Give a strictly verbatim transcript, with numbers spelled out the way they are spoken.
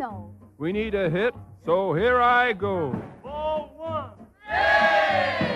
know. We need a hit, so here I go. Ball one. Hey!